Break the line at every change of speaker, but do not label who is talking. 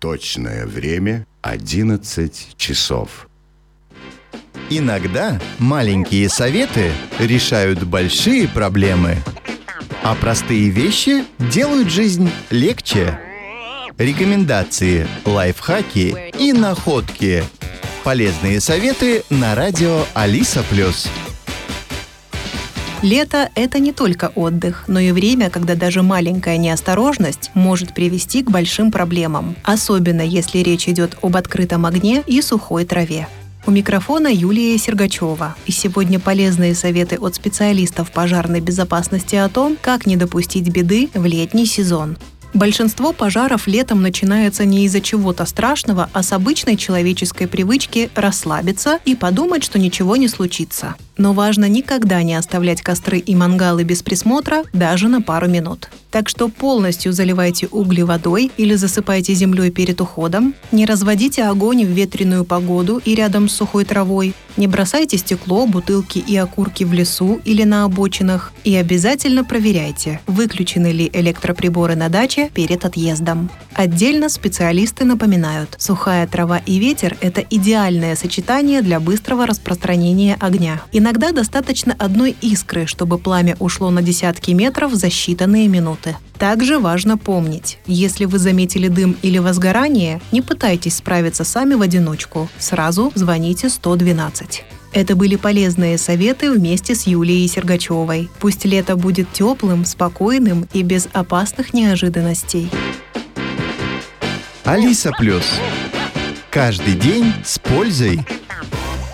Точное время 11 часов.
Иногда маленькие советы решают большие проблемы, а простые вещи делают жизнь легче. Рекомендации, лайфхаки и находки. Полезные советы на радио Алиса+.
Лето – это не только отдых, но и время, когда даже маленькая неосторожность может привести к большим проблемам, особенно если речь идет об открытом огне и сухой траве. У микрофона Юлия Сергачева. И сегодня полезные советы от специалистов пожарной безопасности о том, как не допустить беды в летний сезон. Большинство пожаров летом начинается не из-за чего-то страшного, а с обычной человеческой привычки расслабиться и подумать, что ничего не случится. Но важно никогда не оставлять костры и мангалы без присмотра даже на пару минут. Так что полностью заливайте угли водой или засыпайте землей перед уходом, не разводите огонь в ветреную погоду и рядом с сухой травой, не бросайте стекло, бутылки и окурки в лесу или на обочинах и обязательно проверяйте, выключены ли электроприборы на даче перед отъездом. Отдельно специалисты напоминают, сухая трава и ветер – это идеальное сочетание для быстрого распространения огня. Иногда достаточно одной искры, чтобы пламя ушло на десятки метров за считанные минуты. Также важно помнить, если вы заметили дым или возгорание, не пытайтесь справиться сами в одиночку. Сразу звоните 112. Это были полезные советы вместе с Юлией Сергачевой. Пусть лето будет теплым, спокойным и без опасных неожиданностей.
Алиса+. Каждый день с пользой.